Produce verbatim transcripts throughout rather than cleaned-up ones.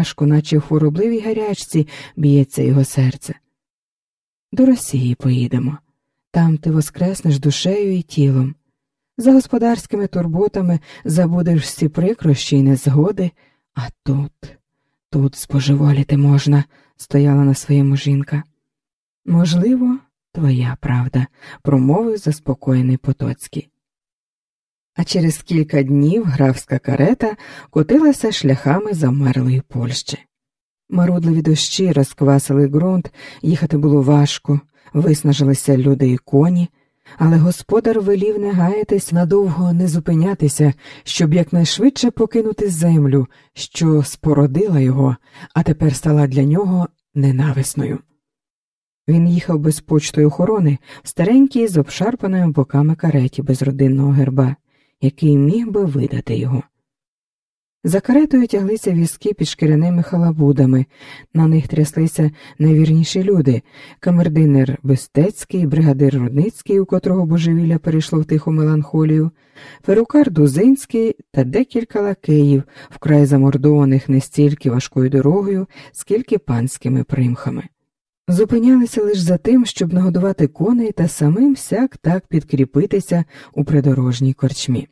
важко, наче в хворобливій гарячці б'ється його серце. До Росії поїдемо. Там ти воскреснеш душею і тілом. За господарськими турботами забудеш всі прикрощі й незгоди, а тут, тут споживоліти можна, стояла на своєму жінка. Можливо, твоя правда, промовив заспокоєний Потоцький. А через кілька днів графська карета котилася шляхами замерлої Польщі. Марудливі дощі розквасили ґрунт, їхати було важко, виснажилися люди і коні, але господар велів не гаятись, надовго не зупинятися, щоб якнайшвидше покинути землю, що спородила його, а тепер стала для нього ненависною. Він їхав без почтої охорони в старенькій з обшарпаними боками кареті без родинного герба, який міг би видати його. За каретою тяглися візки під шкіряними халабудами, на них тряслися найвірніші люди – камердинер Бестецький, бригадир Рудницький, у котрого божевілля перейшло в тиху меланхолію, перукар Дузинський та декілька лакеїв, вкрай замордованих не стільки важкою дорогою, скільки панськими примхами. Зупинялися лише за тим, щоб нагодувати коней та самим сяк-так підкріпитися у придорожній корчмі.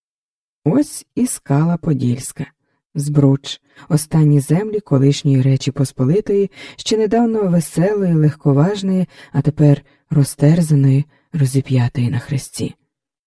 Ось і скала Подільська, Збруч, останні землі колишньої Речі Посполитої, ще недавно веселої, легковажної, а тепер розтерзаної, розіп'ятої на хресті.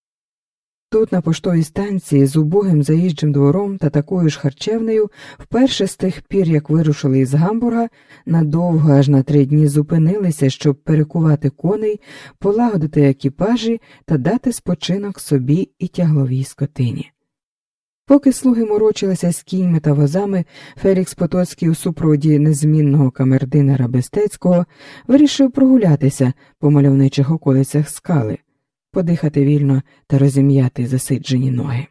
Тут, на поштовій станції, з убогим заїжджим двором та такою ж харчевнею, вперше з тих пір, як вирушили із Гамбурга, надовго аж на три дні зупинилися, щоб перекувати коней, полагодити екіпажі та дати спочинок собі і тягловій скотині. Поки слуги морочилися з кіньми та возами, Фелікс Потоцький у супроводі незмінного камердинера Бестецького вирішив прогулятися по мальовничих околицях скали, подихати вільно та розім'яти засиджені ноги.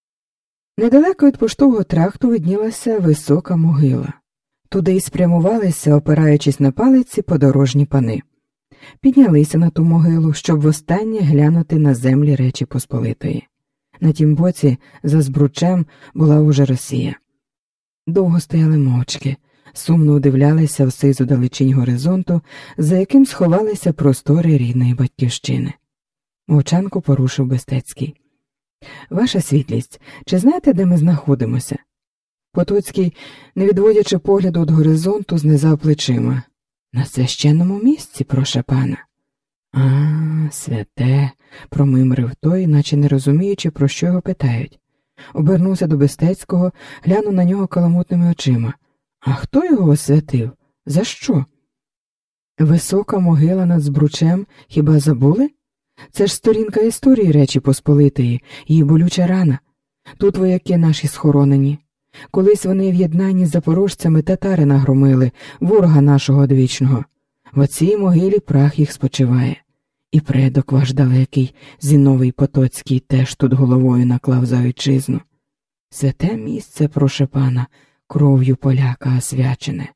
Недалеко від поштового тракту виднілася висока могила. Туди й спрямувалися, опираючись на палиці, подорожні пани. Піднялися на ту могилу, щоб востаннє глянути на землі Речі Посполитої. На тім боці, за Збручем, була уже Росія. Довго стояли мовчки, сумно удивлялися в сизу далечінь горизонту, за яким сховалися простори рідної батьківщини. Мовчанку порушив Бестецький. «Ваша світлість, чи знаєте, де ми знаходимося?» Потоцький, не відводячи погляду від горизонту, знизав плечима. «На священному місці, проше пана». «А, святе», – промимрив той, наче не розуміючи, про що його питають. Обернувся до Бестецького, глянув на нього каламутними очима. «А хто його освятив? За що?» «Висока могила над Збручем, хіба забули? Це ж сторінка історії Речі Посполитої, її болюча рана. Тут вояки наші схоронені. Колись вони в єднанні з запорожцями татари нагромили, ворога нашого одвічного. В оцій могилі прах їх спочиває. І предок ваш далекий, Зіновій Потоцький, теж тут головою наклав за вітчизну. Святе місце, проше пана, кров'ю поляка освячене».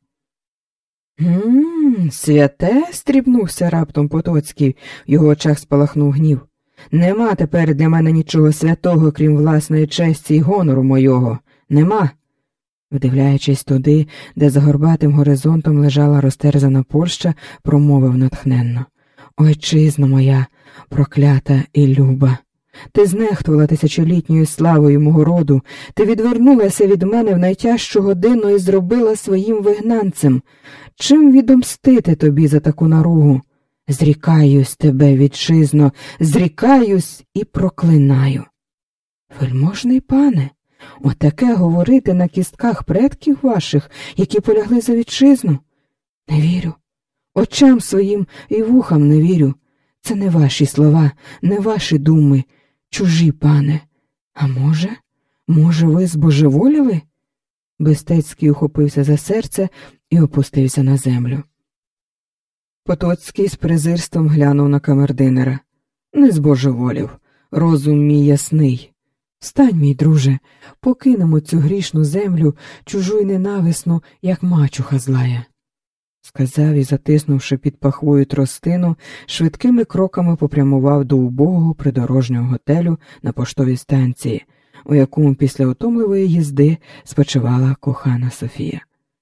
«Гм, святе?» – стрібнувся раптом Потоцький, в його очах спалахнув гнів. «Нема тепер для мене нічого святого, крім власної честі й гонору мойого. Нема». Вдивляючись туди, де за горбатим горизонтом лежала розтерзана Польща, промовив натхненно. «Ойчизно моя, проклята і люба! Ти знехтувала тисячолітньою славою мого роду, ти відвернулася від мене в найтяжчу годину і зробила своїм вигнанцем. Чим відомстити тобі за таку наругу? Зрікаюсь тебе, вітчизно, зрікаюсь і проклинаю». «Вельможний пане, отаке говорити на кістках предків ваших, які полягли за вітчизну? Не вірю. Очам своїм і вухам не вірю. Це не ваші слова, не ваші думи, чужі, пане. А може, може, ви збожеволіли?» Бестецький ухопився за серце і опустився на землю. Потоцький з презирством глянув на камердинера. «Не збожеволів, розум мій ясний. Встань, мій друже, покинемо цю грішну землю, чужу й ненависну, як мачуха злая», – сказав і, затиснувши під пахвою тростину, швидкими кроками попрямував до убогого придорожнього готелю на поштовій станції, у якому після утомливої їзди спочивала кохана Софія.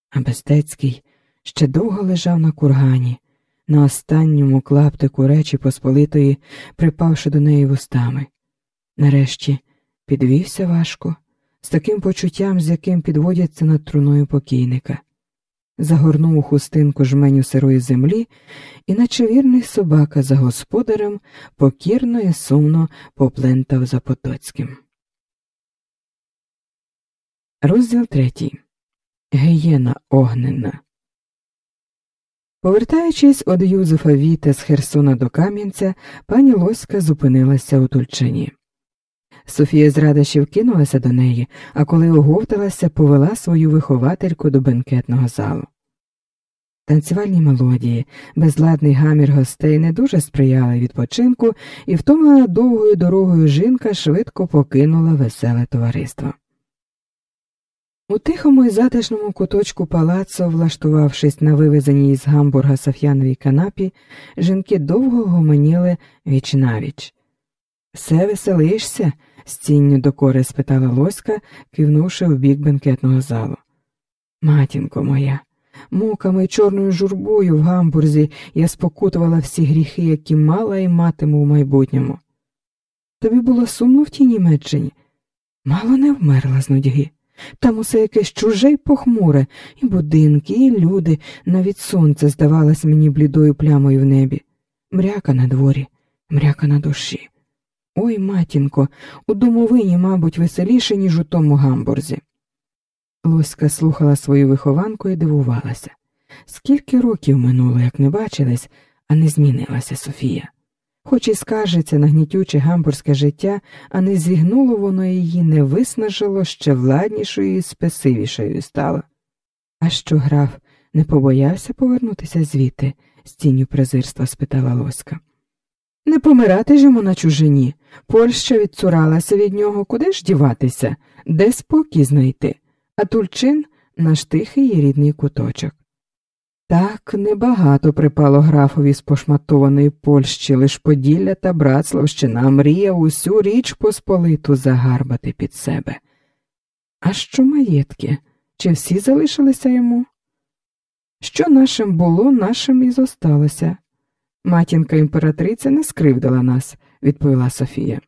а Бездецький ще довго лежав на кургані, на останньому клаптику Речі Посполитої, припавши до неї вустами. Нарешті підвівся важко, з таким почуттям, з яким підводяться над труною покійника. Загорнув у хустинку жменю сирої землі і, наче вірний собака за господарем, покірно і сумно поплентав за Потоцьким. Розділ третій. Гієна огненна. Повертаючись од Юзефа Віта з Херсона до Кам'янця, пані Лоська зупинилася у Тульчині. Софія з радощів кинулася до неї, а коли оговталася, повела свою виховательку до бенкетного залу. Танцювальні мелодії, безладний гамір гостей не дуже сприяли відпочинку, і втомлена довгою дорогою жінка швидко покинула веселе товариство. У тихому і затишному куточку палацу, влаштувавшись на вивезеній із Гамбурга саф'яновій канапі, жінки довго гомоніли віч-навіч. «Все веселишся?» – з цінню докори спитала Лоська, кивнувши в бік бенкетного залу. «Матінко моя, муками й чорною журбою в Гамбурзі я спокутувала всі гріхи, які мала і матиму в майбутньому. Тобі було сумно в тій Німеччині? Мало не вмерла з нудьги. Там усе якесь чуже й похмуре, і будинки, і люди, навіть сонце здавалось мені блідою плямою в небі. Мряка на дворі, мряка на душі. Ой, матінко, у домовині, мабуть, веселіше, ніж у тому Гамбурзі». Лоська слухала свою вихованку і дивувалася. Скільки років минуло, як не бачились, а не змінилася Софія. Хоч і скаржиться на гнітюче гамбурзьке життя, а не зігнуло воно її, не виснажило, ще владнішою і спесивішою стало. «А що, граф, не побоявся повернутися звідти?» – з тінню презирства спитала Лоська. «Не помирати ж йому на чужині. Польща відцуралася від нього, куди ж діватися, де спокій знайти, а Тульчин – наш тихий і рідний куточок». Так небагато припало графові з пошматованої Польщі, лиш Поділля та Братславщина, мріяв усю Річ Посполиту загарбати під себе. А що маєтки? Чи всі залишилися йому? Що нашим було, нашим і зосталося. Матінка імператриця не скривдила нас, відповіла Софія.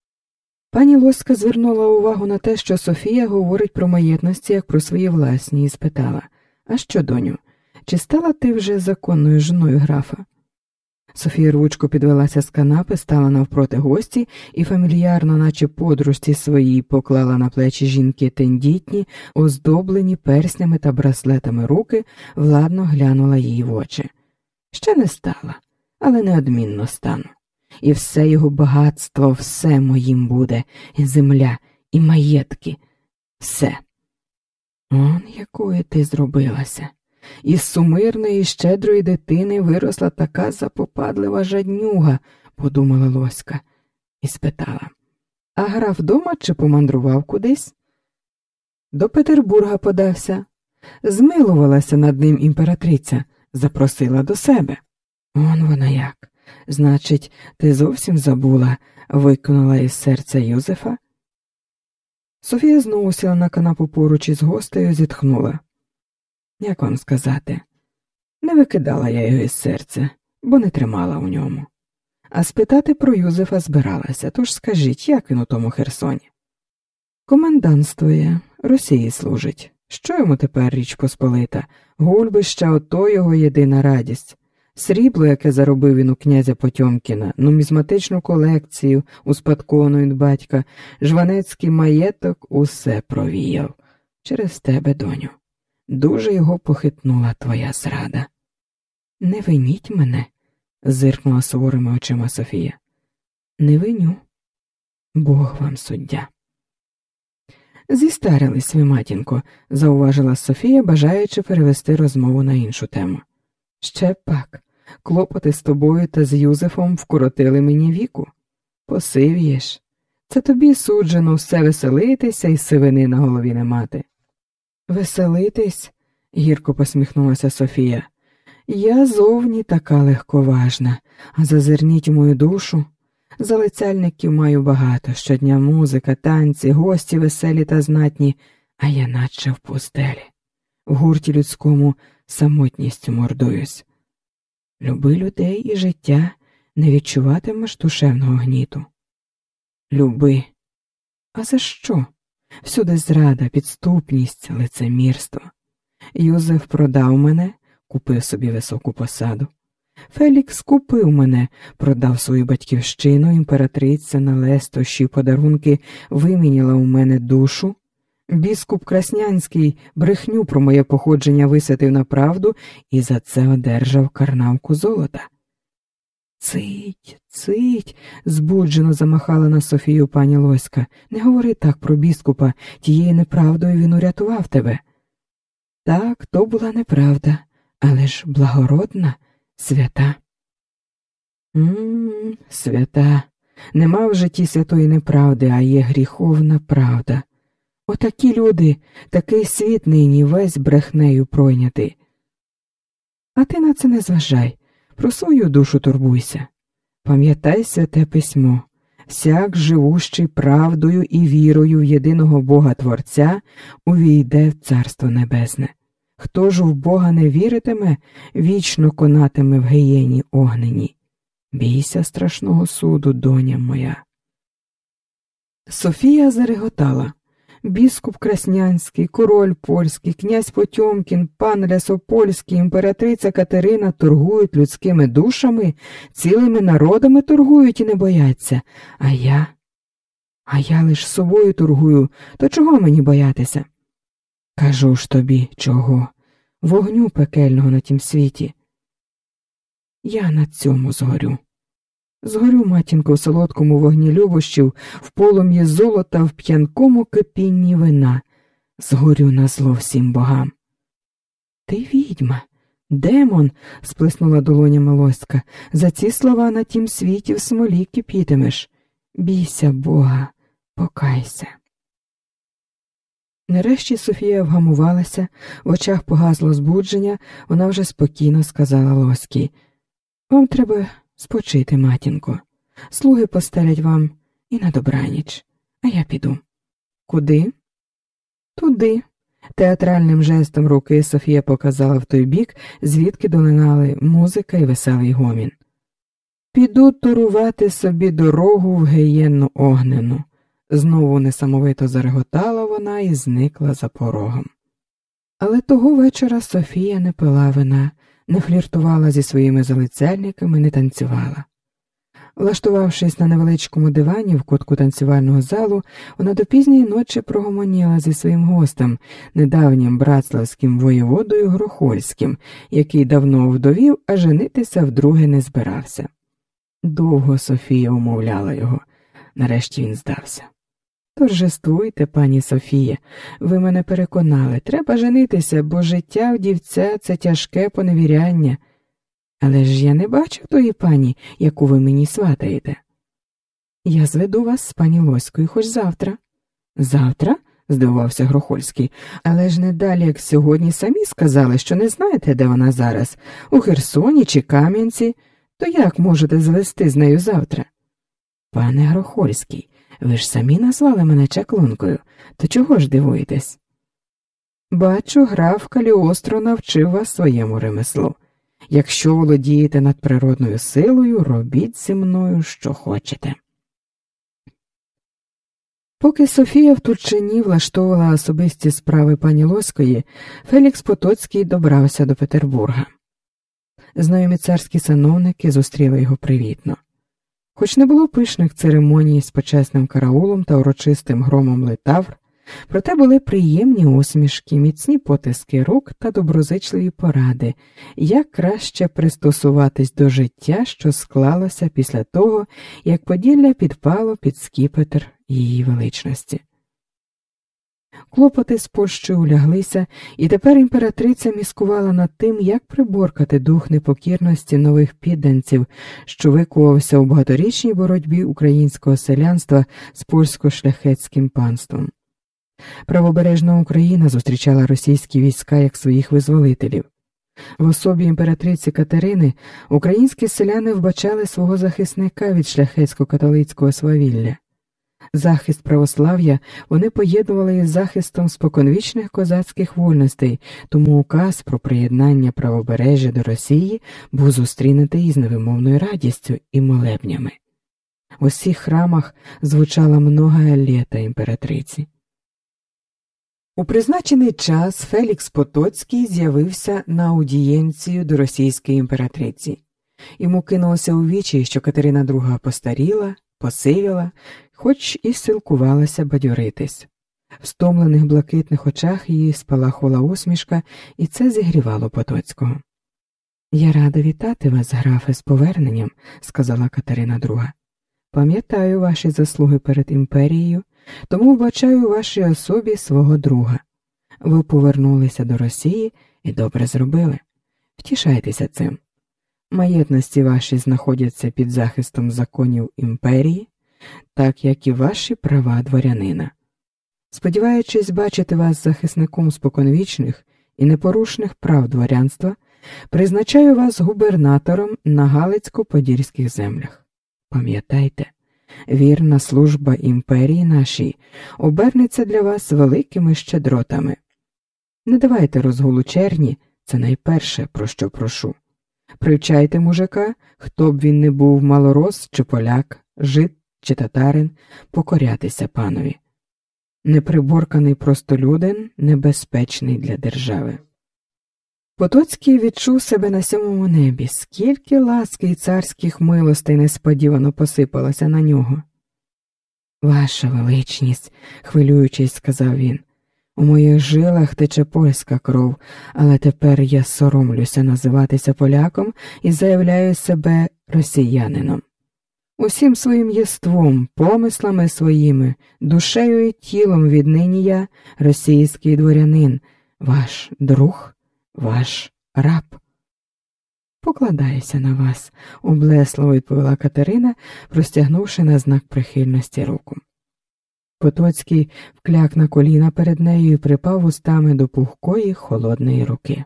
Пані Лоська звернула увагу на те, що Софія говорить про маєтності, як про свої власні, і спитала: «А що, доню, чи стала ти вже законною жоною графа?» Софія рвучко підвелася з канапи, стала навпроти гості і фамільярно, наче подружці своїй, поклала на плечі жінки тендітні, оздоблені перснями та браслетами руки, владно глянула їй в очі. «Ще не стала, але неодмінно стану. І все його багатство, все моїм буде, і земля, і маєтки, все». «Он якою ти зробилася! Із сумирної, щедрої дитини виросла така запопадлива жаднюга», – подумала Лоська і спитала: «А граф дома чи помандрував кудись?» «До Петербурга подався. Змилувалася над ним імператриця, запросила до себе». «Он вона як! Значить, ти зовсім забула?» – викинула із серця Юзефа. Софія знову сіла на канапу поруч із гостею, зітхнула. «Як вам сказати? Не викидала я його із серця, бо не тримала у ньому. А спитати про Юзефа збиралася, тож скажіть, як він у тому Херсоні?» «Комендантствує, Росії служить. Що йому тепер Річ Посполита? Гульбища, ото його єдина радість. Срібло, яке заробив він у князя Потьомкіна, нумізматичну колекцію, успадковану від батька, жванецький маєток, усе провіяв. Через тебе, доню. Дуже його похитнула твоя зрада». «Не виніть мене», – зиркнула суворими очима Софія. «Не виню. Бог вам суддя». «Зістарились ви, матінко», – зауважила Софія, бажаючи перевести розмову на іншу тему. «Ще пак, клопоти з тобою та з Юзефом вкоротили мені віку. Посивієш. Це тобі суджено все веселитися і сивини на голові не мати». «Веселитись?» – гірко посміхнулася Софія. «Я зовні така легковажна, а зазирніть у мою душу. Залицяльників маю багато, щодня музика, танці, гості веселі та знатні, а я наче в пустелі. в гурті людському самотністю мордуюсь. Люби людей і життя, не відчуватимеш душевного гніту. Люби. А за що? Всюди зрада, підступність, лицемірство. Юзеф продав мене, купив собі високу посаду. Фелікс купив мене, продав свою батьківщину, імператриця на лестощі подарунки виміняла у мене душу. Біскуп Краснянський брехню про моє походження висвятив на правду і за це одержав карнавку золота. Цить, цить, збуджено замахала на Софію пані Лоська. Не говори так про біскупа, тією неправдою він урятував тебе. Так, то була неправда, але ж благородна, свята. Ммм, свята. Нема в житті святої неправди, а є гріховна правда. Отакі люди, такий світ нині весь брехнею пройнятий. А ти на це не зважай, про свою душу турбуйся. Пам'ятай святе письмо. Всяк, живущий правдою і вірою в єдиного Бога Творця, увійде в Царство Небесне. Хто ж в Бога не віритиме, вічно конатиме в гієні огненій. Бійся страшного суду, доня моя. Софія зареготала. Біскуп Краснянський, король польський, князь Потьомкін, пан Лясопольський, імператриця Катерина торгують людськими душами, цілими народами торгують і не бояться. А я? А я лиш собою торгую, то чого мені боятися? Кажу ж тобі, чого? Вогню пекельного на тім світі. Я на цьому згорю. Згорю, матінко, в солодкому вогні любощів, в полум'ї золота, в п'янкому кипінні вина. Згорю на зло всім богам. Ти відьма, демон, сплеснула долонями Лоська. За ці слова на тім світі в смолі кипітимеш. Бійся Бога, покайся. Нарешті Софія вгамувалася, в очах погасло збудження, вона вже спокійно сказала Лоській: «Вам треба спочити, матінко. Слуги постелять вам і на добраніч. А я піду». «Куди?» «Туди». Театральним жестом руки Софія показала в той бік, звідки долинали музика і веселий гомін. «Піду турувати собі дорогу в гієнну огнену». Знову несамовито зареготала вона і зникла за порогом. Але того вечора Софія не пила вина, не фліртувала зі своїми залицяльниками, не танцювала. Влаштувавшись на невеличкому дивані в кутку танцювального залу, вона до пізньої ночі прогомоніла зі своїм гостем, недавнім братславським воєводою Грохольським, який давно вдовів, а женитися вдруге не збирався. Довго Софія умовляла його, нарешті він здався. «Торжествуйте, пані Софіє, ви мене переконали, треба женитися, бо життя вдівця – це тяжке поневіряння. Але ж я не бачив тої пані, яку ви мені сватаєте. Я зведу вас з пані Лоською хоч завтра». «Завтра?» – здивувався Грохольський. «Але ж не далі, як сьогодні, самі сказали, що не знаєте, де вона зараз, у Херсоні чи Кам'янці, то як можете звести з нею завтра?» «Пане Грохольський, ви ж самі назвали мене чаклункою, то чого ж дивуєтесь?» «Бачу, граф Каліостро навчив вас своєму ремеслу. Якщо володієте надприродною силою, робіть зі мною, що хочете». Поки Софія в Турчині влаштовувала особисті справи пані Лоської, Фелікс Потоцький добрався до Петербурга. Знайомі царські сановники зустріли його привітно. Хоч не було пишних церемоній з почесним караулом та урочистим громом литавр, проте були приємні усмішки, міцні потиски рук та доброзичливі поради, як краще пристосуватись до життя, що склалося після того, як Поділля підпало під скіпетр її величності. Клопоти з Польщею уляглися, і тепер імператриця міскувала над тим, як приборкати дух непокірності нових підданців, що викувався у багаторічній боротьбі українського селянства з польсько-шляхетським панством. Правобережна Україна зустрічала російські війська як своїх визволителів. В особі імператриці Катерини українські селяни вбачали свого захисника від шляхетсько-католицького свавілля. Захист православ'я вони поєднували із захистом споконвічних козацьких вольностей, тому указ про приєднання правобережжя до Росії був зустрінутий із невимовною радістю і молебнями. В усіх храмах звучала многая лета імператриці. У призначений час Фелікс Потоцький з'явився на аудієнцію до російської імператриці. Йому кинулося у вічі, що Катерина друга постаріла, посивіла, хоч і силкувалася бадьоритись. В стомлених блакитних очах її спалахувала усмішка, і це зігрівало Потоцького. «Я рада вітати вас, графе, з поверненням», – сказала Катерина друга. «Пам'ятаю ваші заслуги перед імперією, тому вбачаю у вашій особі свого друга. Ви повернулися до Росії і добре зробили. Втішайтеся цим. Маєтності ваші знаходяться під захистом законів імперії, так як і ваші права дворянина. Сподіваючись бачити вас захисником споконвічних і непорушних прав дворянства, призначаю вас губернатором на Галицько-Подільських землях. Пам'ятайте, вірна служба імперії нашій обернеться для вас великими щедротами. Не давайте розгулу черні, це найперше, про що прошу. Привчайте мужика, хто б він не був малорос чи поляк, жид чи татарин, покорятися панові. Неприборканий простолюдин небезпечний для держави». Потоцький відчув себе на сьомому небі, скільки ласки й царських милостей несподівано посипалося на нього. «Ваша величність», – хвилюючись, сказав він, – «у моїх жилах тече польська кров, але тепер я соромлюся називатися поляком і заявляю себе росіянином. Усім своїм єством, помислами своїми, душею і тілом віднині я російський дворянин, ваш друг, ваш раб». «Покладаюся на вас», – облесливо відповіла Катерина, простягнувши на знак прихильності руку. Потоцький вкляк на коліна перед нею і припав устами до пухкої холодної руки.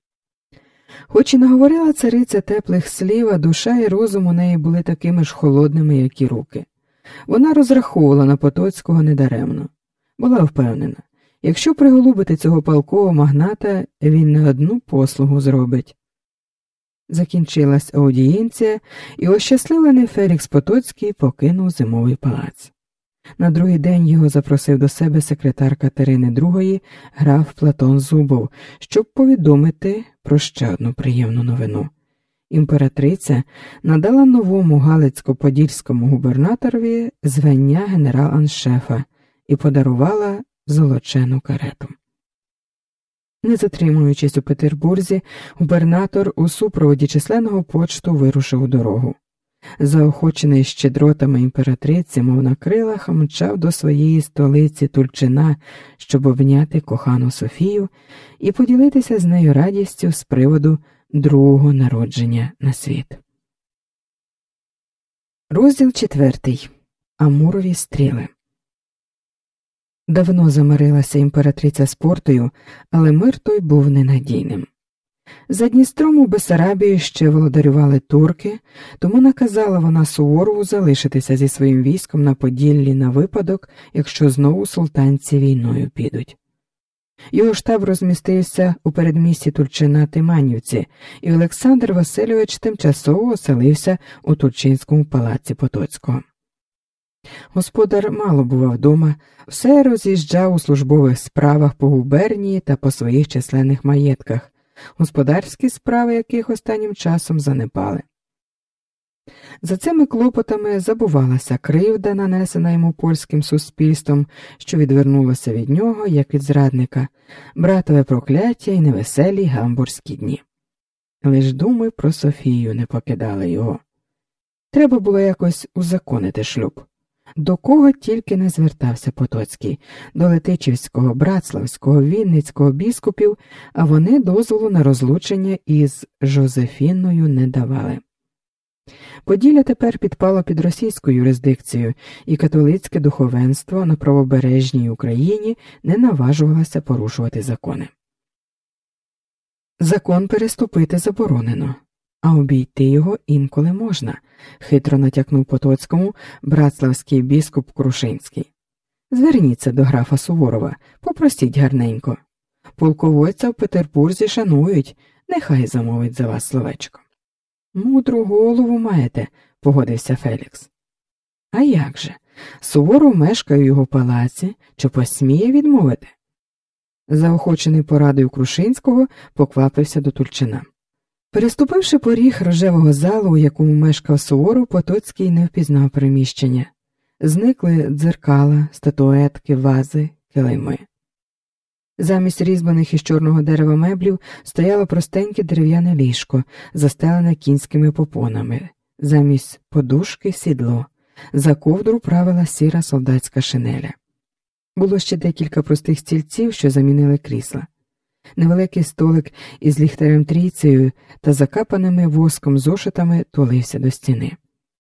Хоч і наговорила цариця теплих слів, а душа і розум у неї були такими ж холодними, як і руки. Вона розраховувала на Потоцького недаремно. Була впевнена, якщо приголубити цього палкого магната, він не одну послугу зробить. Закінчилась аудієнція, і ощасливлений Фелікс Потоцький покинув Зимовий палац. На другий день його запросив до себе секретар Катерини другої, граф Платон Зубов, щоб повідомити про ще одну приємну новину. Імператриця надала новому Галицько-Подільському губернаторові звання генерал-аншефа і подарувала золочену карету. Не затримуючись у Петербурзі, губернатор у супроводі численного почту вирушив у дорогу. Заохочений щедротами імператриці, мов на крилах, мчав до своєї столиці Тульчина, щоб обняти кохану Софію і поділитися з нею радістю з приводу другого народження на світ. Розділ четвертий. Амурові стріли. Давно замирилася імператриця з Портою, але мир той був ненадійним. За Дністром у Бессарабії ще володарювали турки, тому наказала вона Суворову залишитися зі своїм військом на Поділлі на випадок, якщо знову султанці війною підуть. Його штаб розмістився у передмісті Тульчина Тиманівці, і Олександр Васильович тимчасово оселився у Тульчинському палаці Потоцького. Господар мало бував вдома, все роз'їжджав у службових справах по губернії та по своїх численних маєтках, господарські справи яких останнім часом занепали. За цими клопотами забувалася кривда, нанесена йому польським суспільством, що відвернулося від нього, як від зрадника, братове прокляття і невеселі гамбурзькі дні. Лиш думи про Софію не покидали його. Треба було якось узаконити шлюб. До кого тільки не звертався Потоцький, до Летичівського, Братславського, Вінницького біскупів, а вони дозволу на розлучення із Жозефіною не давали. Поділля тепер підпало під російську юрисдикцію, і католицьке духовенство на правобережній Україні не наважувалося порушувати закони. Закон переступити заборонено. А обійти його інколи можна, хитро натякнув Потоцькому братславський біскуп Крушинський. Зверніться до графа Суворова, попросіть гарненько. Полководця в Петербурзі шанують, нехай замовить за вас словечко. Мудру голову маєте, погодився Фелікс. А як же? Суворов мешкає у його палаці, чи посміє відмовити? Заохочений порадою Крушинського, поквапився до Тульчина. Переступивши поріг рожевого залу, у якому мешкав Суворов, Потоцький не впізнав приміщення. Зникли дзеркала, статуетки, вази, килими. Замість різьбаних із чорного дерева меблів стояло простеньке дерев'яне ліжко, застелене кінськими попонами. Замість подушки – сідло. За ковдру правила сіра солдатська шинеля. Було ще декілька простих стільців, що замінили крісла. Невеликий столик із ліхтарем-трійцею та закапаними воском зошитами тулився до стіни.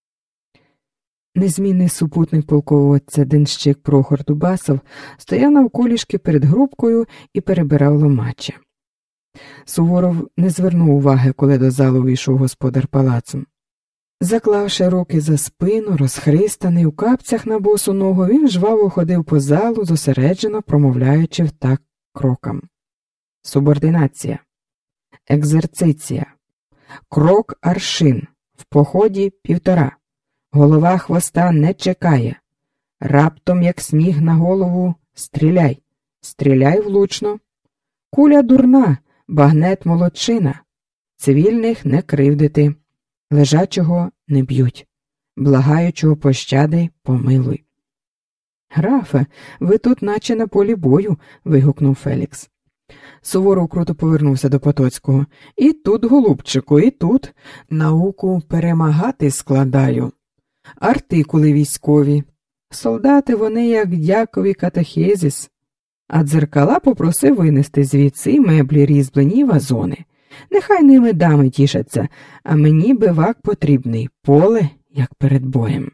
Незмінний супутник полководця денщик Прохор Дубасов стояв навколішки перед грубкою і перебирав ломаче. Суворов не звернув уваги, коли до залу війшов господар палацу. Заклавши руки за спину, розхристаний у капцях на босу ногу, він жваво ходив по залу, зосереджено промовляючи в такт крокам. Субординація, екзерциція, крок аршин, в поході півтора, голова хвоста не чекає, раптом, як сніг на голову, стріляй, стріляй влучно, куля дурна, багнет молодчина, цивільних не кривдити, лежачого не б'ють, благаючого пощади помилуй. Графе, ви тут наче на полі бою, вигукнув Фелікс. Суворов круто повернувся до Потоцького. І тут, голубчику, і тут. Науку перемагати складаю. Артикули військові. Солдати вони як дякові катехезіс. А дзеркала попросив винести звідси і меблі різьблені й вазони. Нехай ними дами тішаться, а мені бивак потрібний, поле, як перед боєм.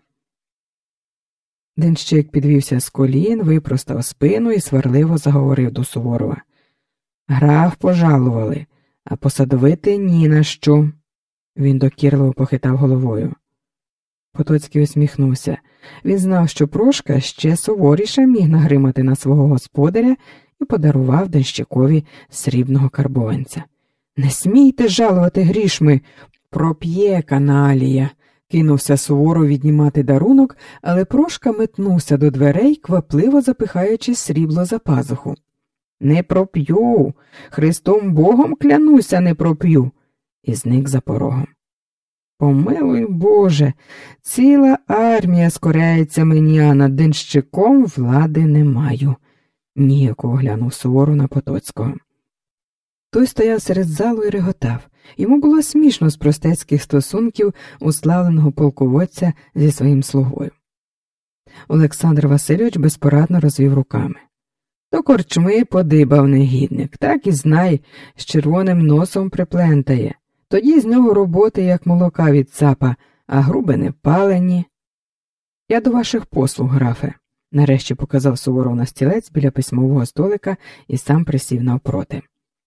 Денщик підвівся з колін, випростав спину і сварливо заговорив до Суворова. Граф пожалували, а посадовити ні на що. Він докірливо похитав головою. Потоцький усміхнувся. Він знав, що Прошка ще суворіше міг нагримати на свого господаря і подарував денщикові срібного карбованця. Не смійте жалувати грішми, проп'є каналія. Кинувся Суворов віднімати дарунок, але Прошка метнувся до дверей, квапливо запихаючи срібло за пазуху. Не проп'ю, Христом Богом клянуся, не проп'ю, і зник за порогом. Помилуй, Боже, ціла армія скоряється мені, а над денщиком влади не маю, ніяко оглянув Суворов на Потоцького. Той стояв серед залу і реготав. Йому було смішно з простецьких стосунків уславленого полководця зі своїм слугою. Олександр Васильович безпорадно розвів руками. До корчми подибав негідник, так і знай, з червоним носом приплентає. Тоді з нього роботи, як молока від цапа, а груби не палені. Я до ваших послуг, графе, нарешті показав Суворов на стілець біля письмового столика і сам присів навпроти.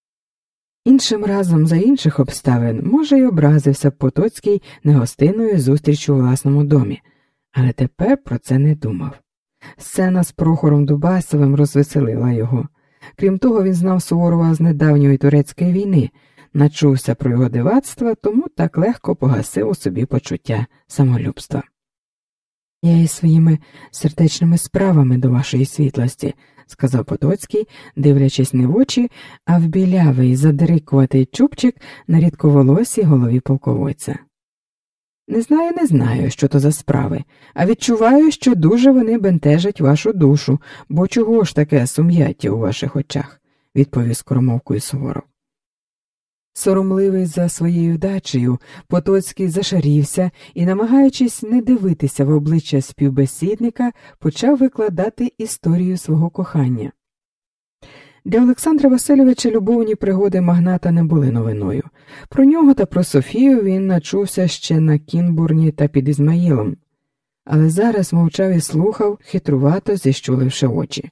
Іншим разом, за інших обставин, може, й образився б Потоцький негостинною зустрічю у власному домі, але тепер про це не думав. Сцена з Прохором Дубасовим розвеселила його. Крім того, він знав Суворова з недавньої турецької війни, начувся про його дивацтва, тому так легко погасив у собі почуття самолюбства. «Я із своїми сердечними справами до вашої світлості», – сказав Потоцький, дивлячись не в очі, а в білявий, задрикуватий чубчик на рідковолосій голові полководця. «Не знаю, не знаю, що то за справи, а відчуваю, що дуже вони бентежать вашу душу, бо чого ж таке сум'яття у ваших очах?» – відповів скоромовкою Суворов. Соромливий за своєю вдачею, Потоцький зашарівся і, намагаючись не дивитися в обличчя співбесідника, почав викладати історію свого кохання. Для Олександра Васильовича любовні пригоди магната не були новиною. Про нього та про Софію він начувся ще на Кінбурні та під Ізмаїлом. Але зараз мовчав і слухав, хитрувато зіщуливши очі.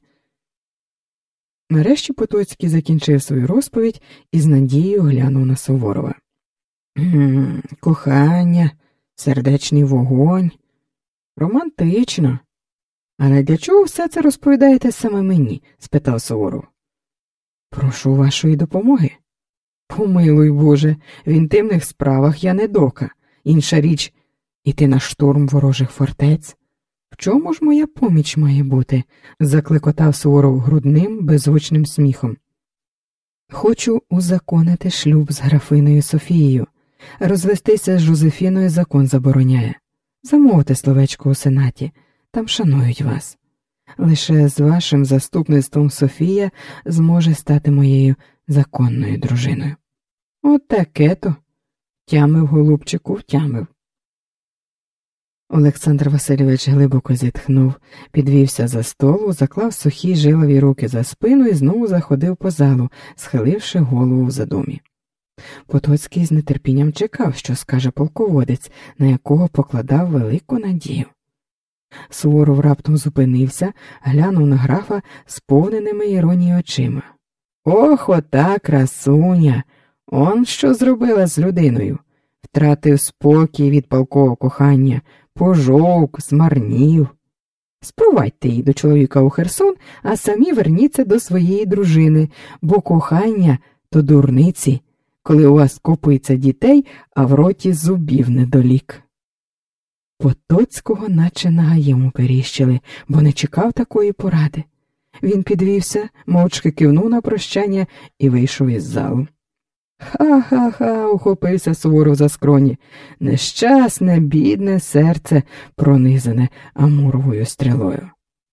Нарешті Потоцький закінчив свою розповідь і з надією глянув на Суворова. М, кохання, сердечний вогонь. Романтично. Але для чого все це розповідаєте саме мені? Спитав Суворов. Прошу вашої допомоги. Помилуй, Боже, в інтимних справах я не дока. Інша річ – іти на штурм ворожих фортець. В чому ж моя поміч має бути? Закликотав Суворов грудним, беззвучним сміхом. Хочу узаконити шлюб з графинею Софією. Розвестися з Жозефіною закон забороняє. Замовте словечко у сенаті, там шанують вас. Лише з вашим заступництвом Софія зможе стати моєю законною дружиною. От таке-то. Тямив, голубчику, втямив. Олександр Васильович глибоко зітхнув, підвівся за столу, заклав сухі жилові руки за спину і знову заходив по залу, схиливши голову в задумі. Потоцький з нетерпінням чекав, що скаже полководець, на якого покладав велику надію. Суворов раптом зупинився, глянув на графа сповненими іронії очима. «Ох, ота красуня! Он що зробила з людиною? Втратив спокій від палкового кохання, пожовк, змарнів. Спровадьте її до чоловіка у Херсон, а самі верніться до своєї дружини, бо кохання – то дурниці, коли у вас копиться дітей, а в роті зубів недолік». Потоцького наче нога йому періщили, бо не чекав такої поради. Він підвівся, мовчки кивнув на прощання і вийшов із залу. «Ха-ха-ха!» – ухопився Суворов за скроні. «Нещасне, бідне серце, пронизане амуровою стрілою».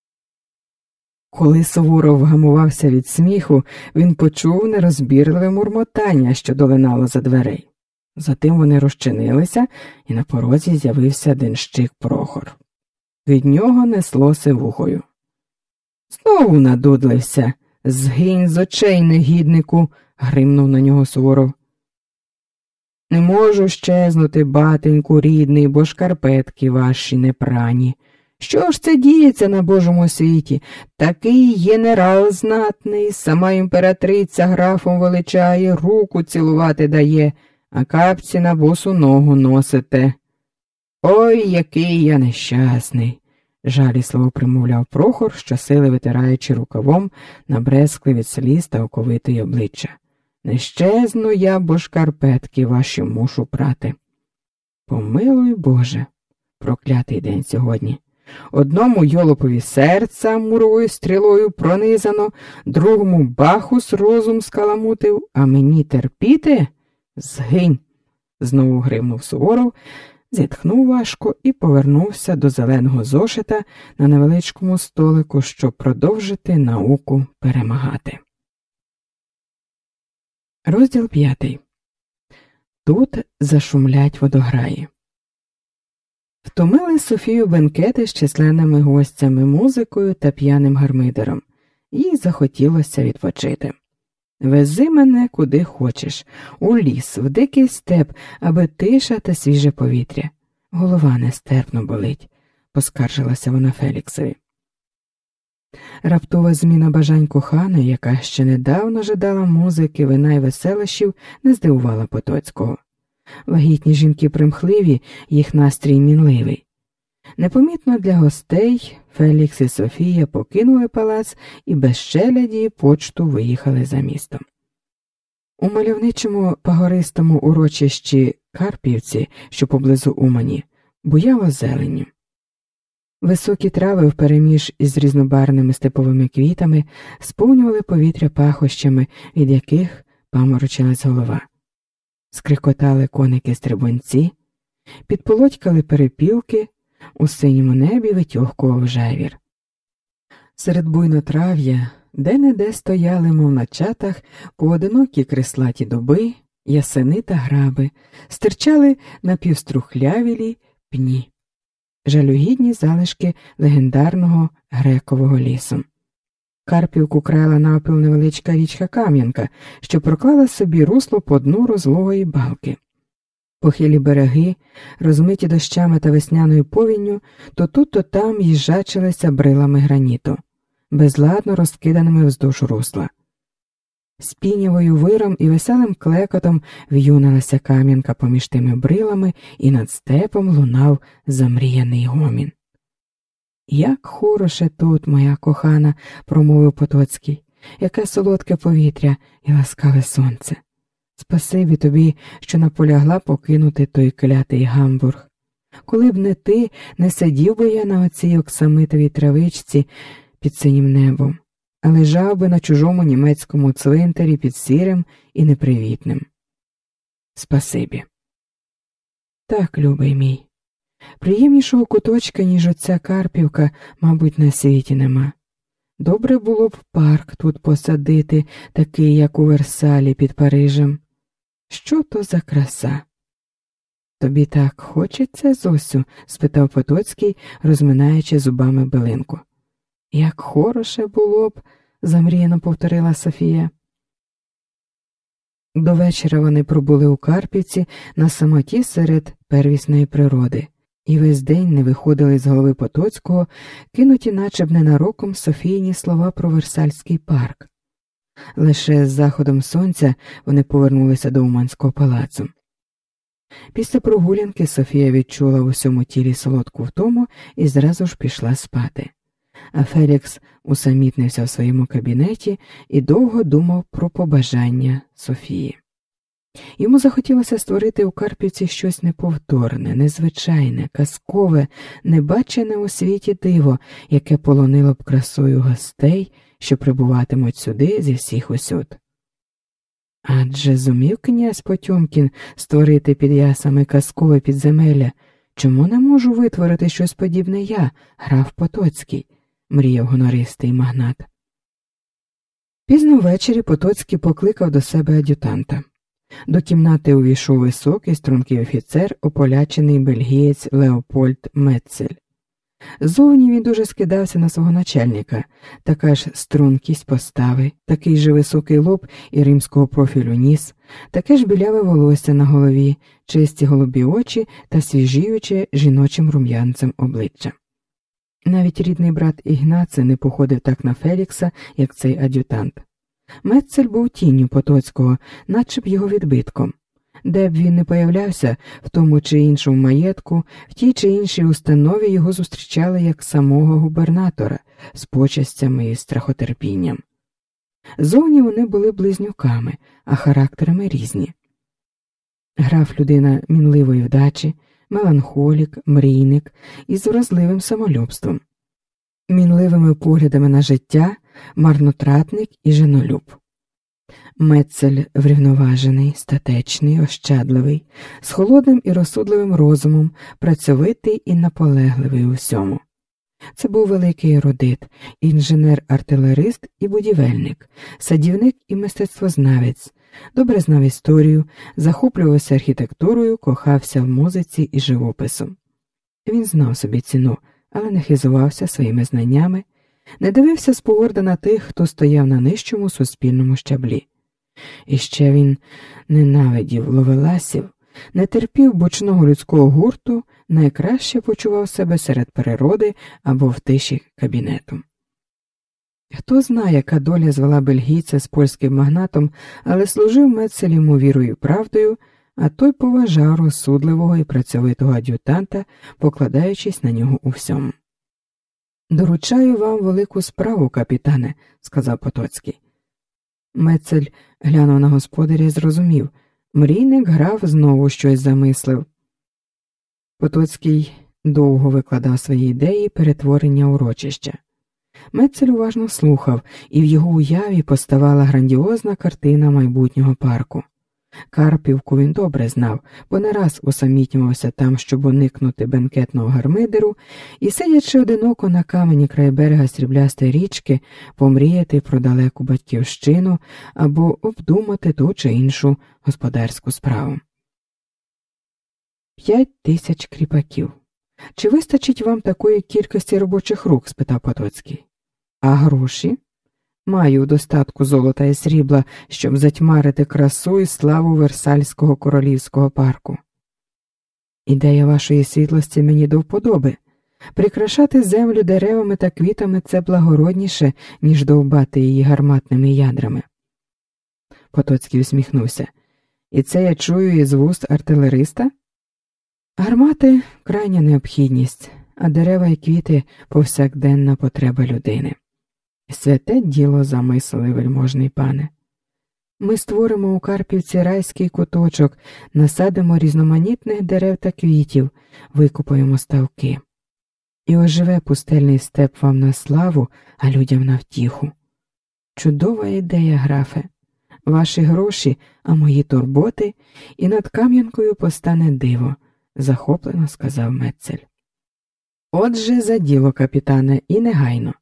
Коли Суворов вгамувався від сміху, він почув нерозбірливе мурмотання, що долинало за дверей. Затим вони розчинилися, і на порозі з'явився денщик Прохор. Від нього несло сивухою. «Знову надудлився! Згинь з очей, негіднику!» – гримнув на нього Суворов. «Не можу щезнути, батеньку рідний, бо шкарпетки ваші не прані. Що ж це діється на Божому світі? Такий генерал знатний, сама імператриця графом величає, руку цілувати дає, а капці на босу ногу носите. Ой, який я нещасний!» Жалісливо примовляв Прохор, щосили витираючи рукавом набрезкле від сліз та оковитої обличчя. «Не щезну я, бо шкарпетки ваші мушу прати». Помилуй, Боже, проклятий день сьогодні. Одному йолопові серця муровою стрілою пронизано, другому бахус розум скаламутив, а мені терпіти? Згинь! Знову гримнув Суворов, зітхнув важко і повернувся до зеленого зошита на невеличкому столику, щоб продовжити науку перемагати. Розділ п'ятий. Тут зашумлять водограї. Втомили Софію бенкети з численними гостями, музикою та п'яним гармидером. Їй захотілося відпочити. «Вези мене куди хочеш, у ліс, в дикий степ, аби тиша та свіже повітря. Голова нестерпно болить», – поскаржилася вона Феліксові. Раптова зміна бажань коханої, яка ще недавно жадала музики, вина й веселощів, не здивувала Потоцького. Вагітні жінки примхливі, їх настрій мінливий. Непомітно для гостей Фелікс і Софія покинули палац і без челяді почту виїхали за місто. У мальовничому пагористому урочищі Карпівці, що поблизу Умані, буяло зеленню. Високі трави впереміж із різнобарвними степовими квітами сповнювали повітря пахощами, від яких паморочилась голова. Скрикотали коники-стрибунці, підполотькали перепілки, у синьому небі витьохкував жевір. Серед буйнотрав'я де-не-де стояли, мов на чатах, поодинокі крислаті дуби, ясени та граби, стирчали напівструхлявілі пні. Жалюгідні залишки легендарного грекового лісу. Карпівку крала навпіл невеличка річка Кам'янка, що проклала собі русло по дну розлогої балки. Похилі береги, розмиті дощами та весняною повінню, то тут, то там їжачилися брилами граніту, безладно розкиданими вздовж русла. З пінявою виром і веселим клекотом в'юнилася кам'янка поміж тими брилами, і над степом лунав замріяний гомін. «Як хороше тут, моя кохана», – промовив Потоцький, – «яке солодке повітря і ласкаве сонце. Спасибі тобі, що наполягла покинути той клятий Гамбург. Коли б не ти, не сидів би я на оцій оксамитовій травичці під синім небом, а лежав би на чужому німецькому цвинтарі під сірим і непривітним. Спасибі». Так, любий мій, приємнішого куточка, ніж оця Карпівка, мабуть, на світі нема. Добре було б парк тут посадити, такий, як у Версалі під Парижем. Що то за краса? Тобі так хочеться, Зосю? – спитав Потоцький, розминаючи зубами билинку. Як хороше було б, – замріяно повторила Софія. До вечора вони пробули у Карпівці на самоті серед первісної природи, і весь день не виходили з голови Потоцького, кинуті наче б ненароком Софійні слова про Версальський парк. Лише з заходом сонця вони повернулися до Уманського палацу. Після прогулянки Софія відчула в усьому тілі солодку втому і зразу ж пішла спати. А Фелікс усамітнився в своєму кабінеті і довго думав про побажання Софії. Йому захотілося створити у Карпівці щось неповторне, незвичайне, казкове, небачене у світі диво, яке полонило б красою гостей, що прибуватимуть сюди зі всіх усюд. Адже зумів князь Потьомкін створити під ясами казкове підземелля. Чому не можу витворити щось подібне я, граф Потоцький? Мріяв гонористий магнат. Пізно ввечері Потоцький покликав до себе ад'ютанта. До кімнати увійшов високий, стрункий офіцер, ополячений бельгієць Леопольд Метцель. Зовні він дуже скидався на свого начальника, така ж стрункість постави, такий же високий лоб і римського профілю ніс, таке ж біляве волосся на голові, чисті голубі очі та свіжіюче жіночим рум'янцем обличчя. Навіть рідний брат Ігнаци не походив так на Фелікса, як цей ад'ютант. Метцель був тінню Потоцького, наче б його відбитком. Де б він не появлявся, в тому чи іншому маєтку, в тій чи іншій установі його зустрічали як самого губернатора, з почестями і страхотерпінням. Зовні вони були близнюками, а характерами різні. Граф – людина мінливої вдачі, меланхолік, мрійник із вразливим самолюбством, мінливими поглядами на життя, марнотратник і женолюб. Метцель врівноважений, статечний, ощадливий, з холодним і розсудливим розумом, працьовитий і наполегливий у всьому. Це був великий ерудит, інженер-артилерист і будівельник, садівник і мистецтвознавець, добре знав історію, захоплювався архітектурою, кохався в музиці і живописом. Він знав собі ціну, але не хизувався своїми знаннями, не дивився спогорда на тих, хто стояв на нижчому суспільному щаблі. І ще він ненавидів ловеласів, не терпів бочного людського гурту, найкраще почував себе серед природи або в тиші кабінету. Хто знає, яка доля звела бельгійця з польським магнатом, але служив Метцель йому вірою і правдою, а той поважав розсудливого і працьовитого ад'ютанта, покладаючись на нього у всьому. «Доручаю вам велику справу, капітане», – сказав Потоцький. Метцель глянув на господаря і зрозумів. Мрійник граф знову щось замислив. Потоцький довго викладав свої ідеї перетворення урочища. Метцель уважно слухав, і в його уяві поставала грандіозна картина майбутнього парку. Карпівку він добре знав, бо не раз усамітнювався там, щоб уникнути бенкетного гармидеру, і, сидячи одиноко на камені край берега сріблястої річки, помріяти про далеку батьківщину або обдумати ту чи іншу господарську справу. П'ять тисяч кріпаків. Чи вистачить вам такої кількості робочих рук? – спитав Потоцький. А гроші? Маю в достатку золота і срібла, щоб затьмарити красу і славу Версальського королівського парку. Ідея вашої світлості мені до вподоби. Прикрашати землю деревами та квітами – це благородніше, ніж довбати її гарматними ядрами. Потоцький усміхнувся. І це я чую із вуст артилериста? Гармати – крайня необхідність, а дерева і квіти – повсякденна потреба людини. Святе діло замислили, вельможний пане. Ми створимо у Карпівці райський куточок, насадимо різноманітних дерев та квітів, викопаємо ставки. І оживе пустельний степ вам на славу, а людям на втіху. Чудова ідея, графе. Ваші гроші, а мої турботи, і над Кам'янкою постане диво, захоплено сказав Метцель. Отже, за діло, капітане, і негайно.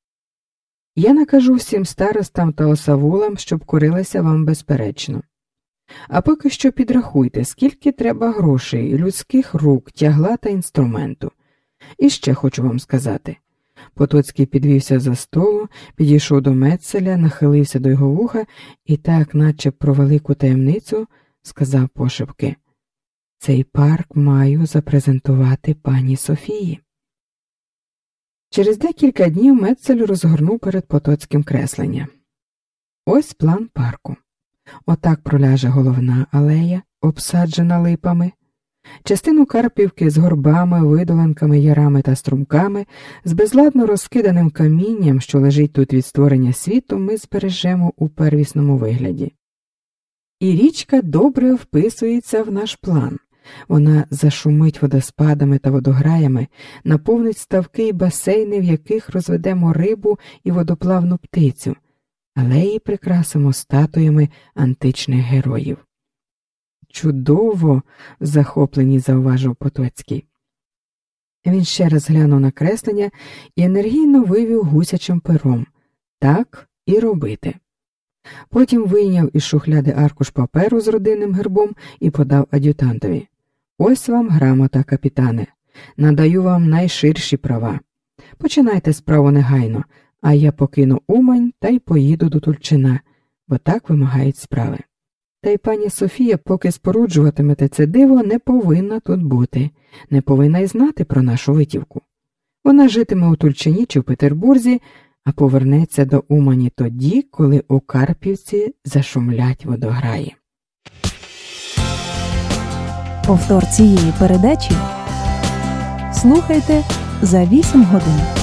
Я накажу всім старостам та осавулам, щоб курилися вам безперечно. А поки що підрахуйте, скільки треба грошей, людських рук, тягла та інструменту. І ще хочу вам сказати. Потоцький підвівся за столу, підійшов до Метцеля, нахилився до його вуха і так, наче про велику таємницю, сказав пошепки: «Цей парк маю запрезентувати пані Софії». Через декілька днів Метцель розгорнув перед Потоцьким креслення. Ось план парку. Отак проляже головна алея, обсаджена липами. Частину Карпівки з горбами, видоланками, ярами та струмками, з безладно розкиданим камінням, що лежить тут від створення світу, ми збережемо у первісному вигляді. І річка добре вписується в наш план. Вона зашумить водоспадами та водограями, наповнить ставки й басейни, в яких розведемо рибу і водоплавну птицю, алеї прикрасимо статуями античних героїв. Чудово, в захопленні зауважив Потоцький. Він ще раз глянув на креслення і енергійно вивів гусячим пером. Так і робити. Потім вийняв із шухляди аркуш паперу з родинним гербом і подав ад'ютантові. Ось вам грамота, капітане. Надаю вам найширші права. Починайте справу негайно, а я покину Умань та й поїду до Тульчина, бо так вимагають справи. Та й пані Софія, поки споруджуватимете це диво, не повинна тут бути, не повинна й знати про нашу витівку. Вона житиме у Тульчині чи в Петербурзі, а повернеться до Умані тоді, коли у Карпівці зашумлять водограї. Повтор цієї передачі слухайте за вісім годин.